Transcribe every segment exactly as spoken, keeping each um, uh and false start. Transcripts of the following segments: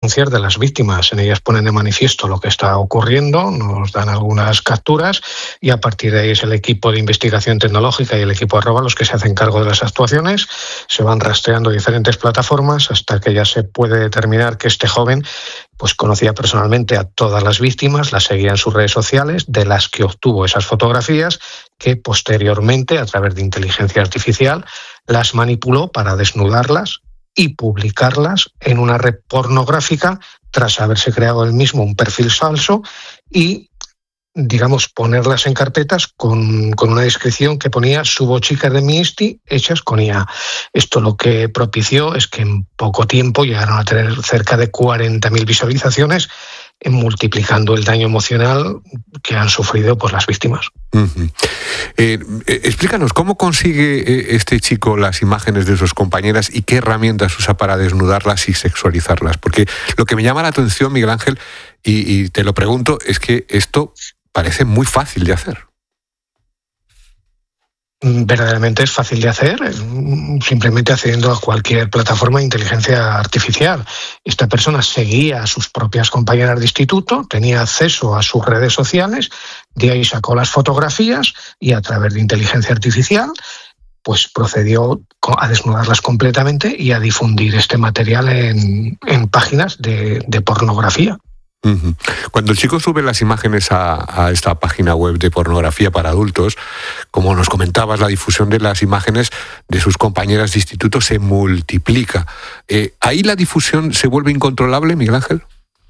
de las víctimas. En ellas ponen de manifiesto lo que está ocurriendo, nos dan algunas capturas y a partir de ahí es el equipo de investigación tecnológica y el equipo arroba los que se hacen cargo de las actuaciones. Se van rastreando diferentes plataformas hasta que ya se puede determinar que este joven pues conocía personalmente a todas las víctimas, las seguía en sus redes sociales, de las que obtuvo esas fotografías que posteriormente, a través de inteligencia artificial, las manipuló para desnudarlas y publicarlas en una red pornográfica tras haberse creado él mismo un perfil falso y, digamos, ponerlas en carpetas con, con una descripción que ponía subo chicas de mi Insti hechas con I A. Esto lo que propició es que en poco tiempo llegaron a tener cerca de cuarenta mil visualizaciones, multiplicando el daño emocional que han sufrido pues, las víctimas. Uh-huh. Eh, eh, explícanos, ¿cómo consigue eh, este chico las imágenes de sus compañeras y qué herramientas usa para desnudarlas y sexualizarlas? Porque lo que me llama la atención, Miguel Ángel, y, y te lo pregunto, es que esto parece muy fácil de hacer. Verdaderamente es fácil de hacer, simplemente accediendo a cualquier plataforma de inteligencia artificial. Esta persona seguía a sus propias compañeras de instituto, tenía acceso a sus redes sociales, de ahí sacó las fotografías y a través de inteligencia artificial pues procedió a desnudarlas completamente y a difundir este material en, en páginas de, de pornografía. Uh-huh. Cuando el chico sube las imágenes a, a esta página web de pornografía para adultos, como nos comentabas, la difusión de las imágenes de sus compañeras de instituto se multiplica. Eh, ¿Ahí la difusión se vuelve incontrolable, Miguel Ángel?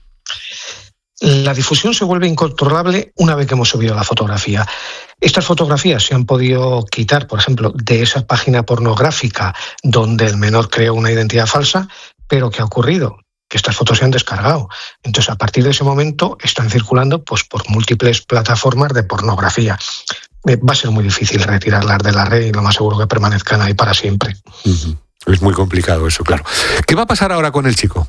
La difusión se vuelve incontrolable una vez que hemos subido la fotografía. Estas fotografías se han podido quitar, por ejemplo, de esa página pornográfica donde el menor creó una identidad falsa, pero ¿qué ha ocurrido? Que estas fotos se han descargado. Entonces, a partir de ese momento, están circulando pues, por múltiples plataformas de pornografía. Eh, va a ser muy difícil retirarlas de la red y lo más seguro que permanezcan ahí para siempre. Uh-huh. Es muy complicado eso, claro. ¿Qué va a pasar ahora con el chico?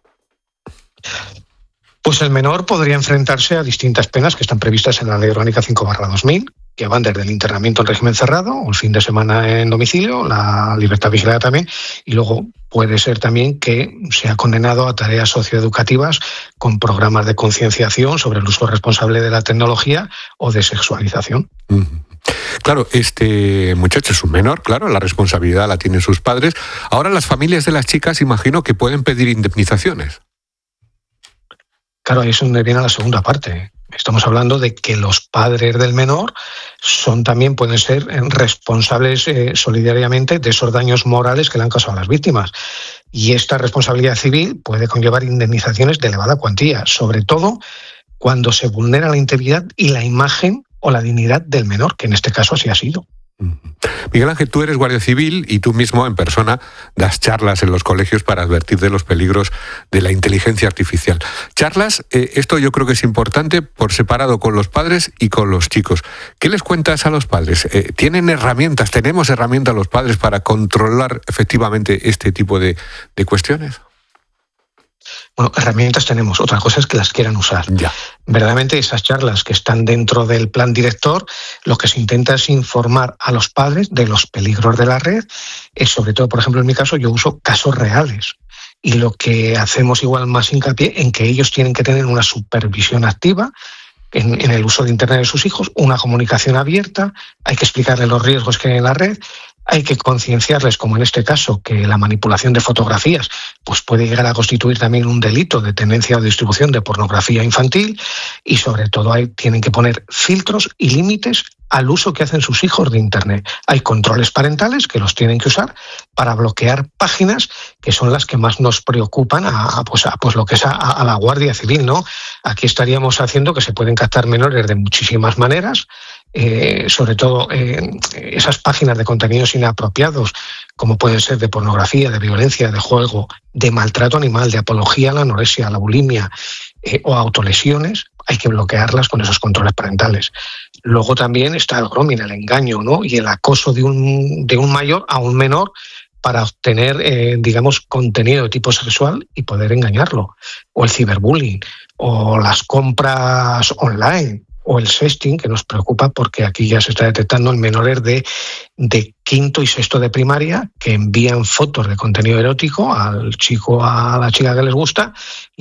Pues el menor podría enfrentarse a distintas penas que están previstas en la Ley Orgánica cinco barra dos mil, que van desde el internamiento en régimen cerrado, o el fin de semana en domicilio, la libertad vigilada también, y luego puede ser también que sea condenado a tareas socioeducativas con programas de concienciación sobre el uso responsable de la tecnología o de sexualización. Uh-huh. Claro, este muchacho es un menor, claro, la responsabilidad la tienen sus padres. Ahora las familias de las chicas imagino que pueden pedir indemnizaciones. Claro, ahí es donde viene la segunda parte. Estamos hablando de que los padres del menor son también pueden ser responsables eh, solidariamente de esos daños morales que le han causado a las víctimas. Y esta responsabilidad civil puede conllevar indemnizaciones de elevada cuantía, sobre todo cuando se vulnera la integridad y la imagen o la dignidad del menor, que en este caso así ha sido. Miguel Ángel, tú eres guardia civil y tú mismo en persona das charlas en los colegios para advertir de los peligros de la inteligencia artificial. Charlas, eh, esto yo creo que es importante por separado con los padres y con los chicos. ¿Qué les cuentas a los padres? Eh, ¿Tienen herramientas, tenemos herramientas los padres para controlar efectivamente este tipo de, de cuestiones? Bueno, herramientas tenemos, otra cosa es que las quieran usar. Ya. Verdaderamente esas charlas que están dentro del plan director, lo que se intenta es informar a los padres de los peligros de la red, es sobre todo, por ejemplo, en mi caso, yo uso casos reales. Y lo que hacemos igual más hincapié en que ellos tienen que tener una supervisión activa en, en el uso de Internet de sus hijos, una comunicación abierta, hay que explicarles los riesgos que hay en la red, hay que concienciarles, como en este caso, que la manipulación de fotografías pues puede llegar a constituir también un delito de tenencia o distribución de pornografía infantil y, sobre todo, hay, tienen que poner filtros y límites al uso que hacen sus hijos de Internet. Hay controles parentales que los tienen que usar para bloquear páginas que son las que más nos preocupan a, a, pues, a pues lo que es a, a la Guardia Civil, ¿no? Aquí estaríamos haciendo que se pueden captar menores de muchísimas maneras, eh, sobre todo eh, esas páginas de contenidos inapropiados, como pueden ser de pornografía, de violencia, de juego, de maltrato animal, de apología a la anorexia, a la bulimia eh, o a autolesiones, hay que bloquearlas con esos controles parentales. Luego también está el grooming, el engaño, ¿no? Y el acoso de un, de un mayor a un menor para obtener, eh, digamos, contenido de tipo sexual y poder engañarlo. O el ciberbullying, o las compras online. o el sexting, que nos preocupa porque aquí ya se está detectando en menores de, de quinto y sexto de primaria que envían fotos de contenido erótico al chico o a la chica que les gusta